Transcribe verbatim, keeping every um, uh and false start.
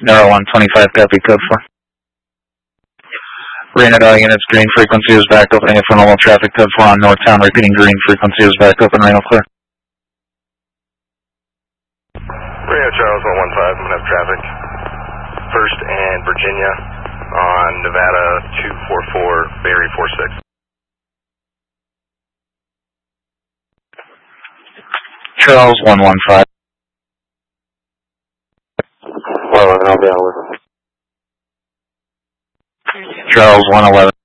Nero one twenty-five, copy, code four. Rated all units, green frequency is back opening it for normal traffic, code four on Northtown, repeating green frequency is back open, rain clear. Rio Charles one one five, I'm going to have traffic. First and Virginia on Nevada two four four, Berry four six. Charles one one five. Well, I'll be on with. Charles one eleven.